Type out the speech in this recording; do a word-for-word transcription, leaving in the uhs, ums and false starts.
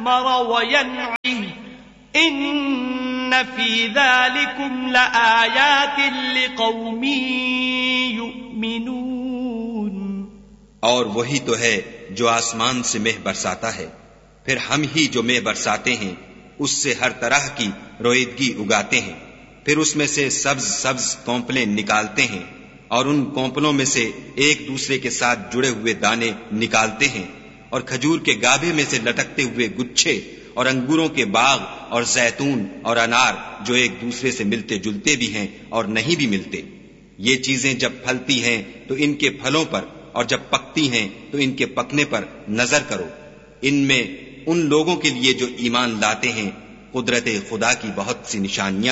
الثمر وينعه إن في ذلكم لآيات لقوم يؤمنون। और वही तो है जो आसमान से मेह बरसाता है, फिर हम ही जो मेह बरसाते हैं उससे हर तरह की रोईदगी उगाते हैं, फिर उसमें से सब्ज सब्ज कौंपलें निकालते हैं और उन कौंपलों में से एक दूसरे के साथ जुड़े हुए दाने निकालते हैं, और खजूर के गाभे में से लटकते हुए गुच्छे, और अंगूरों के बाग और जैतून और अनार जो एक दूसरे से मिलते जुलते भी हैं और नहीं भी मिलते। ये चीजें जब फलती हैं तो इनके फलों पर, और जब पकती हैं तो इनके पकने पर नजर करो। इनमें उन लोगों के लिए जो ईमान लाते हैं कुदरत खुदा की बहुत सी निशानियां